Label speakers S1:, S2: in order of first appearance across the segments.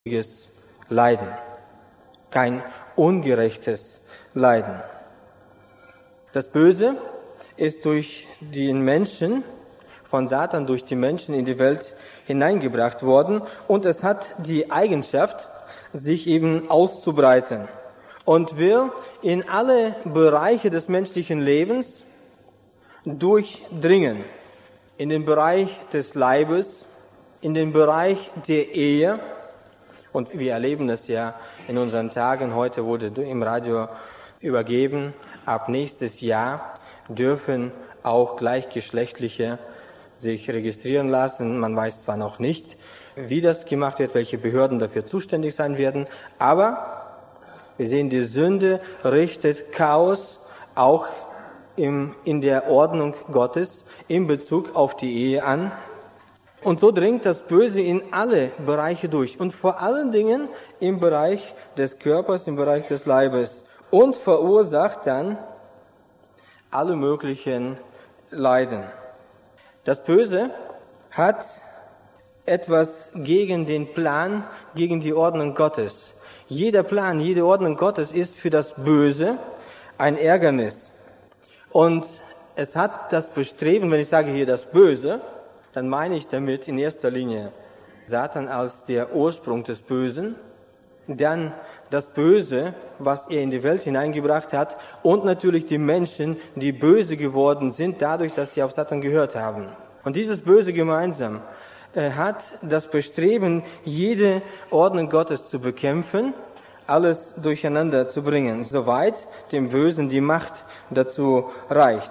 S1: Leiden, kein ungerechtes Leiden. Das Böse ist durch den Menschen, von Satan durch die Menschen in die Welt hineingebracht worden und es hat die Eigenschaft, sich eben auszubreiten und will in alle Bereiche des menschlichen Lebens durchdringen. In den Bereich des Leibes, in den Bereich der Ehe. Und wir erleben es ja in unseren Tagen. Heute wurde im Radio übergeben, ab nächstes Jahr dürfen auch Gleichgeschlechtliche sich registrieren lassen. Man weiß zwar noch nicht, wie das gemacht wird, welche Behörden dafür zuständig sein werden, aber wir sehen, die Sünde richtet Chaos auch in der Ordnung Gottes in Bezug auf die Ehe an. Und so dringt das Böse in alle Bereiche durch und vor allen Dingen im Bereich des Körpers, im Bereich des Leibes und verursacht dann alle möglichen Leiden. Das Böse hat etwas gegen den Plan, gegen die Ordnung Gottes. Jeder Plan, jede Ordnung Gottes ist für das Böse ein Ärgernis. Und es hat das Bestreben, wenn ich sage hier das Böse, dann meine ich damit in erster Linie Satan als der Ursprung des Bösen, dann das Böse, was er in die Welt hineingebracht hat und natürlich die Menschen, die böse geworden sind, dadurch, dass sie auf Satan gehört haben. Und dieses Böse gemeinsam hat das Bestreben, jede Ordnung Gottes zu bekämpfen, alles durcheinander zu bringen, soweit dem Bösen die Macht dazu reicht.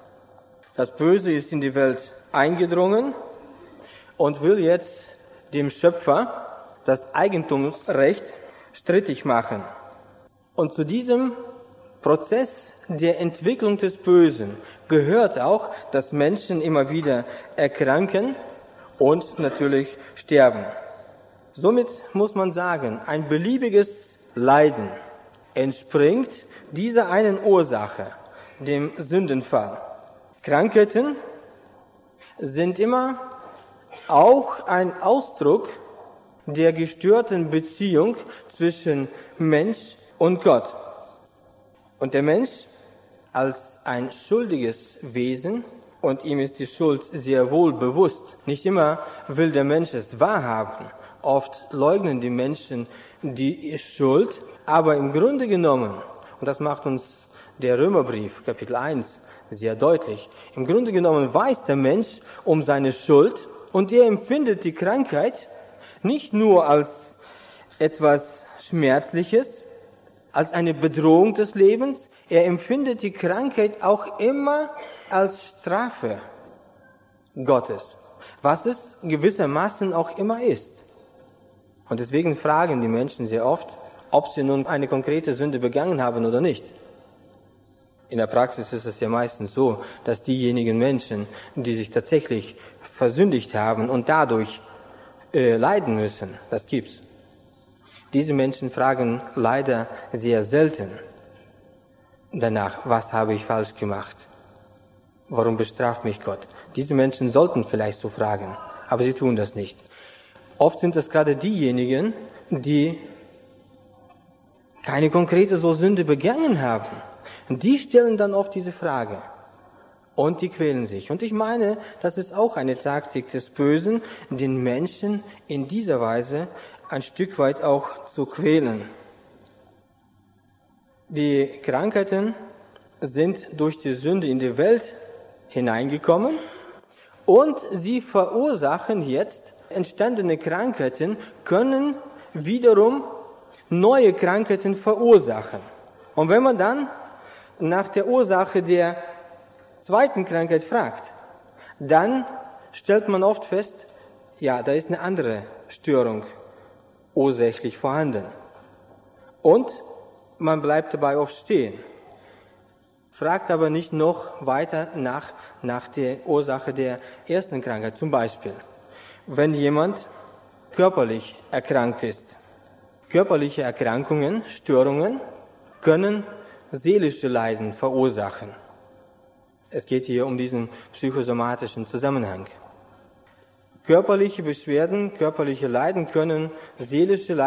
S1: Das Böse ist in die Welt eingedrungen und will jetzt dem Schöpfer das Eigentumsrecht strittig machen. Und zu diesem Prozess der Entwicklung des Bösen gehört auch, dass Menschen immer wieder erkranken und natürlich sterben. Somit muss man sagen, ein beliebiges Leiden entspringt dieser einen Ursache, dem Sündenfall. Krankheiten sind immer auch ein Ausdruck der gestörten Beziehung zwischen Mensch und Gott. Und der Mensch als ein schuldiges Wesen, und ihm ist die Schuld sehr wohl bewusst. Nicht immer will der Mensch es wahrhaben. Oft leugnen die Menschen die Schuld, aber im Grunde genommen, und das macht uns der Römerbrief, Kapitel 1, sehr deutlich, im Grunde genommen weiß der Mensch um seine Schuld und er empfindet die Krankheit nicht nur als etwas Schmerzliches, als eine Bedrohung des Lebens, er empfindet die Krankheit auch immer als Strafe Gottes, was es gewissermaßen auch immer ist. Und deswegen fragen die Menschen sehr oft, ob sie nun eine konkrete Sünde begangen haben oder nicht. In der Praxis ist es ja meistens so, dass diejenigen Menschen, die sich tatsächlich versündigt haben und dadurch leiden müssen, das gibt's. Diese Menschen fragen leider sehr selten danach, was habe ich falsch gemacht? Warum bestraft mich Gott? Diese Menschen sollten vielleicht so fragen, aber sie tun das nicht. Oft sind es gerade diejenigen, die keine konkrete so Sünde begangen haben. Und die stellen dann oft diese Frage. Und die quälen sich. Und ich meine, das ist auch eine Taktik des Bösen, den Menschen in dieser Weise ein Stück weit auch zu quälen. Die Krankheiten sind durch die Sünde in die Welt hineingekommen und sie verursachen jetzt entstandene Krankheiten, können wiederum neue Krankheiten verursachen. Und wenn man dann nach der Ursache der zweiten Krankheit fragt, dann stellt man oft fest, ja, da ist eine andere Störung ursächlich vorhanden. Und man bleibt dabei oft stehen, fragt aber nicht noch weiter nach der Ursache der ersten Krankheit. Zum Beispiel, wenn jemand körperlich erkrankt ist. Körperliche Erkrankungen, Störungen können seelische Leiden verursachen. Es geht hier um diesen psychosomatischen Zusammenhang. körperliche Beschwerden, körperliche Leiden können seelische